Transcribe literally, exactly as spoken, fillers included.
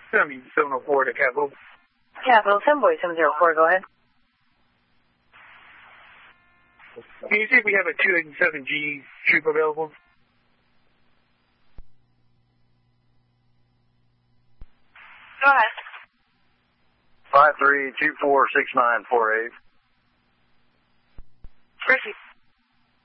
seven oh four to Capital. Capital, ten boy seven oh four, go ahead. Can you see if we have a two eighty-seven G troop available? Go ahead. five three two four six nine four eight. Ricky.